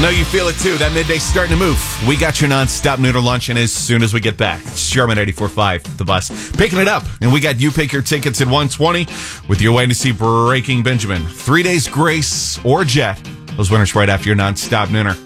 know you feel it too. That midday's starting to move. We got your non-stop noodle lunch, and as soon as we get back, it's Sherman 84.5, the bus, picking it up. And we got you pick your tickets at 120 with your way to see Breaking Benjamin. 3 Days Grace or Jet. Those winners right after your non-stop nooner.